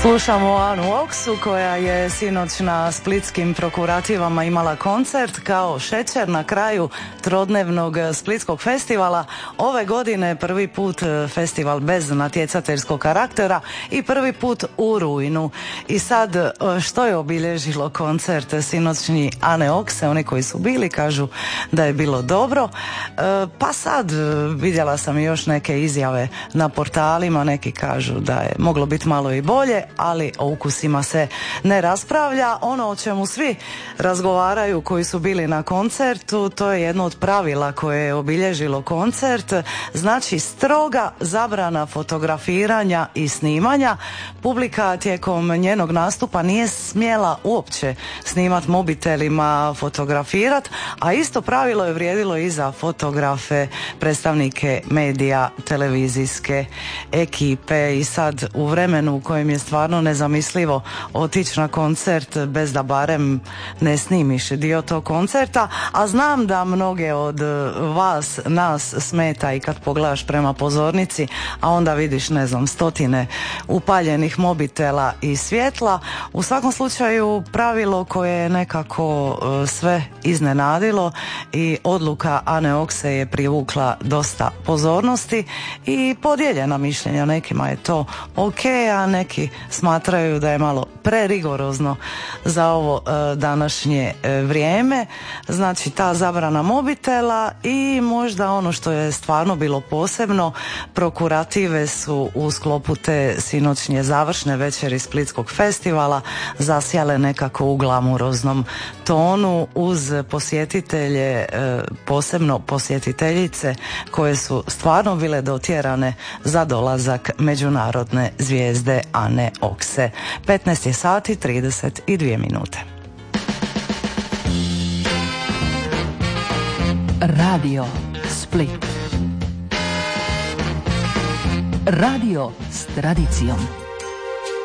Slušamo Anu Oksu koja je sinoć na splitskim prokurativama imala koncert kao šećer na kraju trodnevnog splitskog festivala. Ove godine prvi put festival bez natjecateljskog karaktera i prvi put u rujnu. I sad što je obilježilo koncert sinoćnji Ane Okse? Oni koji su bili kažu da je bilo dobro. Pa sad vidjela sam još neke izjave na portalima, neki kažu da je moglo biti malo i bolje, ali o ukusima se ne raspravlja. Ono o čemu svi razgovaraju koji su bili na koncertu, to je jedno od pravila koje je obilježilo koncert, znači stroga zabrana fotografiranja i snimanja. Publika tijekom njenog nastupa nije smjela uopće snimat mobitelima, fotografirat, a isto pravilo je vrijedilo i za fotografe, predstavnike medija, televizijske ekipe. I sad u vremenu u kojem je stvarno nezamislivo otići na koncert bez da barem ne snimiš dio tog koncerta, a znam da mnoge od vas, nas smeta i kad pogledaš prema pozornici, a onda vidiš, ne znam, stotine upaljenih mobitela i svjetla. U svakom slučaju pravilo koje je nekako sve iznenadilo i odluka Ane Okse je privukla dosta pozornosti i podijeljena mišljenja. Nekima je to ok, a neki smatraju da je malo prerigorozno za ovo današnje vrijeme. Znači ta zabrana mobitela i možda ono što je stvarno bilo posebno, prokurative su u sklopu te sinoćnje završne večeri Splitskog festivala zasjale nekako u glamuroznom tonu uz posjetitelje, posebno posjetiteljice koje su stvarno bile dotjerane za dolazak međunarodne zvijezde Ane Okse. 15 je sati 32 minute. Radio Split. Radio s tradicijom.